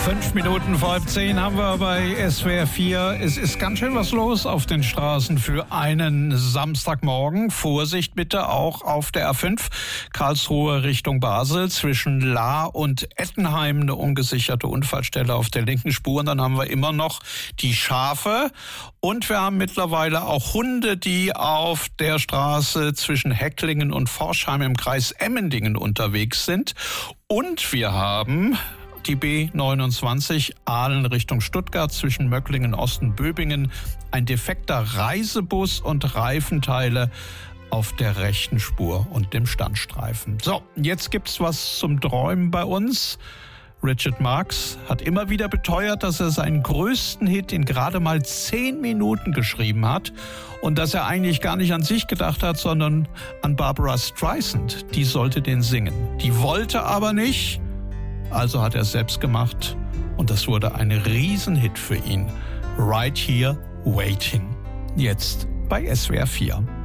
5 Minuten vor halb 10 haben wir bei SWR 4. Es ist ganz schön was los auf den Straßen für einen Samstagmorgen. Vorsicht bitte auch auf der A5 Karlsruhe Richtung Basel zwischen Lahr und Ettenheim, eine ungesicherte Unfallstelle auf der linken Spur. Und dann haben wir immer noch die Schafe und wir haben mittlerweile auch Hunde, die auf der Straße zwischen Hecklingen und Forchheim im Kreis Emmendingen unterwegs sind. Und wir haben die B29 Aalen Richtung Stuttgart zwischen Möcklingen, Osten, Böbingen. Ein defekter Reisebus und Reifenteile auf der rechten Spur und dem Standstreifen. So, jetzt gibt's was zum Träumen bei uns. Richard Marx hat immer wieder beteuert, dass er seinen größten Hit in gerade mal 10 Minuten geschrieben hat und dass er eigentlich gar nicht an sich gedacht hat, sondern an Barbra Streisand. Die sollte den singen. Die wollte aber nicht. Also hat er es selbst gemacht und das wurde ein Riesenhit für ihn. Right Here Waiting. Jetzt bei SWR 4.